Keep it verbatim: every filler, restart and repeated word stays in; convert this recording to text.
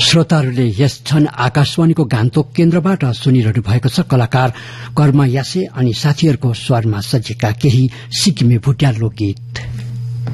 श्रोताहरूले यस क्षण आकाशवाणीको गान्तोक केन्द्रबाट सुनिरहनु भएको छ कलाकार कर्म यासे अनि साथीहरूको स्वरमा सजिएका केही सिक्किमे भुटिया लोकगीत।